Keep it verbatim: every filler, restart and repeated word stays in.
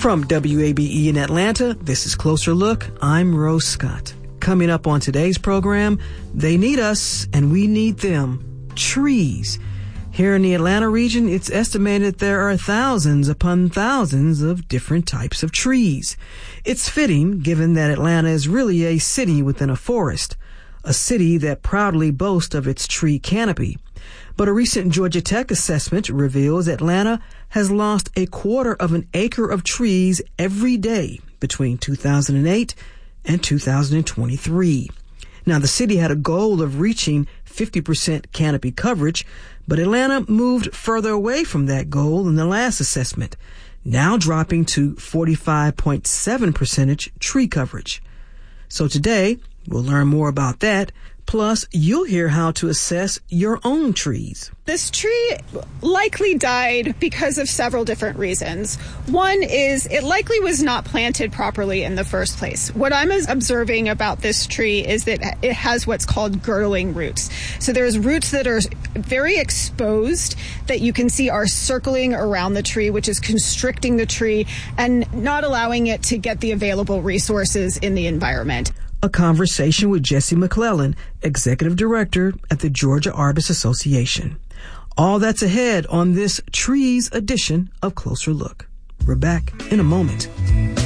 From W A B E in Atlanta, this is Closer Look. I'm Rose Scott. Coming up on today's program, they need us and we need them. Trees. Here in the Atlanta region, it's estimated there are thousands upon thousands of different types of trees. It's fitting, given that Atlanta is really a city within a forest, a city that proudly boasts of its tree canopy. But a recent Georgia Tech assessment reveals Atlanta has lost a quarter of an acre of trees every day between two thousand eight and two thousand twenty-three. Now, the city had a goal of reaching fifty percent canopy coverage, but Atlanta moved further away from that goal in the last assessment, now dropping to forty-five point seven percent tree coverage. So today, we'll learn more about that. Plus, you'll hear how to assess your own trees. This tree likely died because of several different reasons. One is it likely was not planted properly in the first place. What I'm observing about this tree is that it has what's called girdling roots. So there's roots that are very exposed that you can see are circling around the tree, which is constricting the tree and not allowing it to get the available resources in the environment. A conversation with Jesse McClellan, Executive Director at the Georgia Arborists Association. All that's ahead on this Trees edition of Closer Look. We're back in a moment.